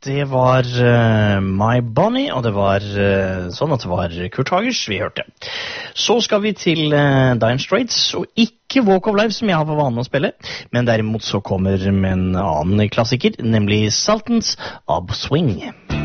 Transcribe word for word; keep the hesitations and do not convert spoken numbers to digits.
Det var uh, My Bonnie, og det var uh, sånn at det var Kurt Hagers vi hørte. Så skal vi til uh, Dire Straits, og ikke Walk of Life som jeg har for vane å spille, men derimot så kommer med en annen klassiker, nemlig Sultans of Swing.